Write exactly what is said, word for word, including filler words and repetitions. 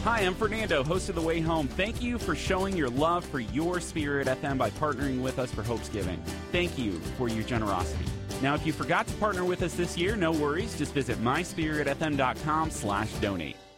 Hi, I'm Fernando, host of The Way Home. Thank you for showing your love for your Spirit F M by partnering with us for Hope's Giving. Thank you for your generosity. Now, if you forgot to partner with us this year, no worries. Just visit my spirit f m dot com slash donate.